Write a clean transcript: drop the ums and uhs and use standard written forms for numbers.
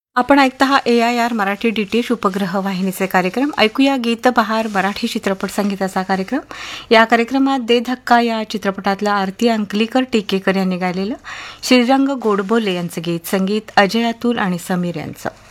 आपण ऐकता हा AIR मराठी DTH उपग्रह वाहिनीचे कार्यक्रम. ऐकूया गीत बहार मराठी चित्रपट संगीताचा कार्यक्रम. या कार्यक्रमात दे धक्का या चित्रपटातला आरती अंकलीकर टिकेकर यांनी गायलेलं श्रीरंग गोडबोले यांचं गीत, संगीत अजय अतुल आणि समीर यांचं.